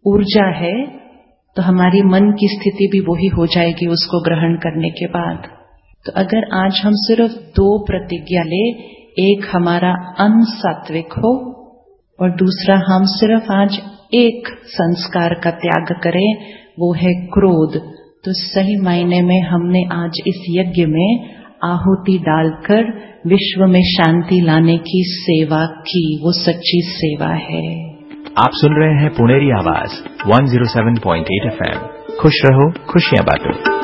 ऊर्जा है तो हमारी मन की स्थिति भी वही हो जाएगी उसको ग्रहण करने के बाद। तो अगर आज हम सिर्फ 2 प्रतिज्ञा ले, एक हमारा अन्न सात्विक हो और दूसरा हम सिर्फ आज एक संस्कार का त्याग करें, वो है क्रोध, तो सही मायने में हमने आज इस यज्ञ में आहुति डालकर विश्व में शांति लाने की सेवा की, वो सच्ची सेवा है। आप सुन रहे हैं पुणेरी आवाज 107.8 FM। खुश रहो, खुशियां बांटो।